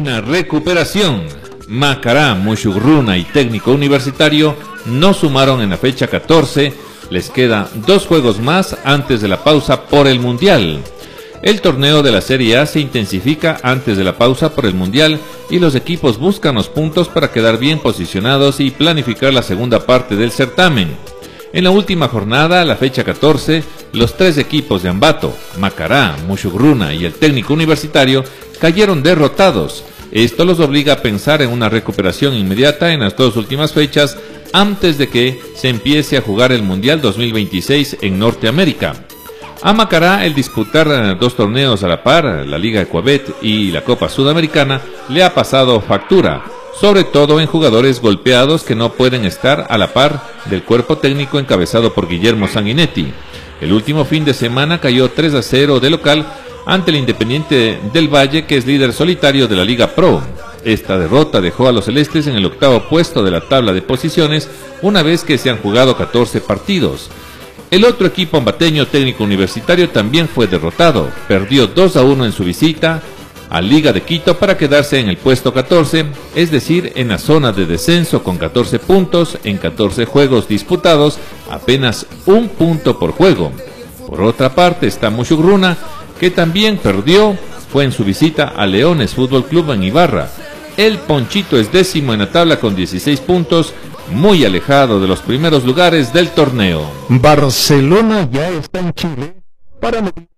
en recuperación. Macará, Muchugruna y Técnico Universitario no sumaron en la fecha 14. Les quedan 2 juegos más antes de la pausa por el Mundial. El torneo de la Serie A se intensifica antes de la pausa por el Mundial y los equipos buscan los puntos para quedar bien posicionados y planificar la segunda parte del certamen. En la última jornada, la fecha 14, los 3 equipos de Ambato, Macará, Muchugruna y el Técnico Universitario cayeron derrotados. Esto los obliga a pensar en una recuperación inmediata en las 2 últimas fechas antes de que se empiece a jugar el Mundial 2026 en Norteamérica. A Macará el disputar 2 torneos a la par, la Liga Ecuabet y la Copa Sudamericana, le ha pasado factura, sobre todo en jugadores golpeados que no pueden estar a la par del cuerpo técnico encabezado por Guillermo Sanguinetti. El último fin de semana cayó 3-0 de local ante el Independiente del Valle, que es líder solitario de la Liga Pro. Esta derrota dejó a los celestes en el 8º puesto de la tabla de posiciones, una vez que se han jugado 14 partidos. El otro equipo ambateño, Técnico Universitario, también fue derrotado. Perdió 2-1 en su visita a Liga de Quito para quedarse en el puesto 14, es decir, en la zona de descenso con 14 puntos en 14 juegos disputados, apenas 1 punto por juego. Por otra parte está Muchugruna, que también perdió, fue en su visita a Leones Fútbol Club en Ibarra. El Ponchito es 10º en la tabla con 16 puntos, muy alejado de los primeros lugares del torneo. Barcelona ya está en Chile para